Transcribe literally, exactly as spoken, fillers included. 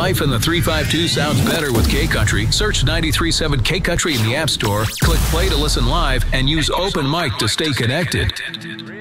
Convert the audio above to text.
Life in the three five two sounds better with K-Country. Search ninety-three point seven K-Country in the App Store, click play to listen live, and use Open Mic to stay connected.